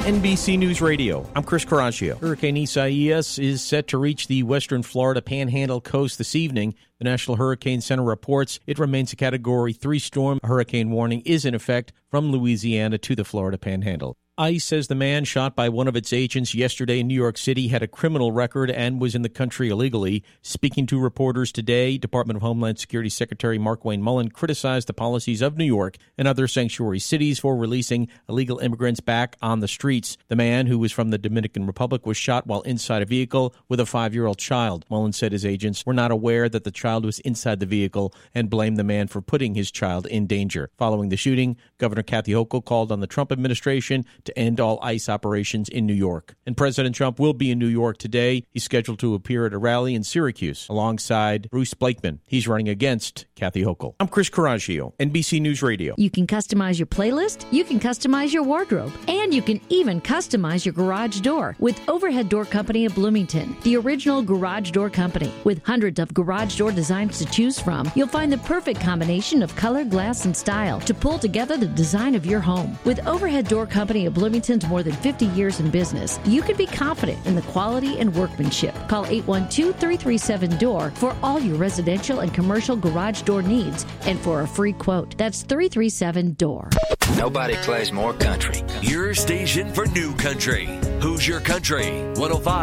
NBC News Radio, I'm Chris Caraccio. Hurricane Isaias is set to reach the western Florida Panhandle coast this evening. The National Hurricane Center reports it remains a Category 3 storm. A hurricane warning is in effect from Louisiana to the Florida Panhandle. ICE says the man shot by one of its agents yesterday in New York City had a criminal record and was in the country illegally. Speaking to reporters today, Department of Homeland Security Secretary Markwayne Mullin criticized the policies of New York and other sanctuary cities for releasing illegal immigrants back on the streets. The man, who was from the Dominican Republic, was shot while inside a vehicle with a 5-year-old child. Mullin said his agents were not aware that the child was inside the vehicle and blamed the man for putting his child in danger. Following the shooting, Governor Kathy Hochul called on the Trump administration to end all ICE operations in New York. And President Trump will be in New York today. He's scheduled to appear at a rally in Syracuse alongside Bruce Blakeman. He's running against Kathy Hochul. I'm Chris Caraccio, NBC News Radio. You can customize your playlist, you can customize your wardrobe, and you can even customize your garage door with Overhead Door Company of Bloomington, the original garage door company. With hundreds of garage door designs to choose from, you'll find the perfect combination of color, glass, and style to pull together the design of your home. With Overhead Door Company of Bloomington's more than 50 years in business, you can be confident in the quality and workmanship. Call 812-337-DOOR for all your residential and commercial garage door needs and for a free quote. That's 337-DOOR. Nobody plays more country. Your station for new country. Who's Your Country? 105.